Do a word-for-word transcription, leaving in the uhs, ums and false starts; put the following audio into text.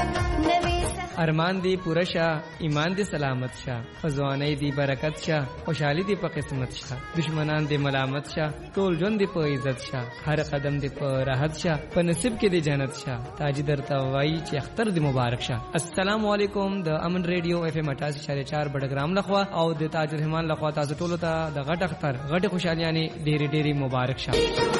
ارمان دی پورا شا، ایمان دی سلامت شا، فزوانی دی برکت شا، خوشحالی دی په قسمت شا، دشمنان دی ملامت شا، ټول ژوند دی په عزت شا، هر قدم دی په راحت شا، په نصیب کې دی جنت شا. تاج درته وایي چې اختر دی مبارک شا. السلام علیکم. د امن ریډیو اف ام اٹھاسی اشاریه چار بډګرام لخوا او د تاج الرحمان لخوا تاسو ټول ته د غټ اختر غټ خوشحالیانه ډېری ډېری مبارک شا.